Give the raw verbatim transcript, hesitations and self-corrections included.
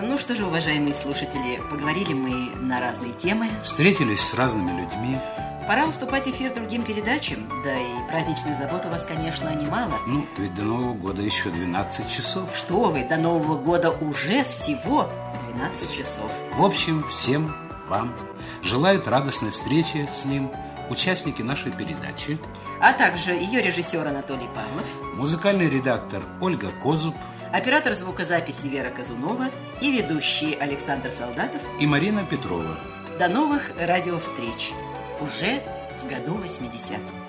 Ну что же, уважаемые слушатели, поговорили мы на разные темы. Встретились с разными людьми. Пора уступать эфир другим передачам. Да и праздничных забот у вас, конечно, немало. Ну, ведь до Нового года еще двенадцать часов. Что вы, до Нового года уже всего двенадцать часов. В общем, всем вам желают радостной встречи с ним участники нашей передачи, а также ее режиссер Анатолий Павлов, музыкальный редактор Ольга Козуб, оператор звукозаписи Вера Казунова и ведущие Александр Солдатов и Марина Петрова. До новых радиовстреч уже в году восьмидесятом.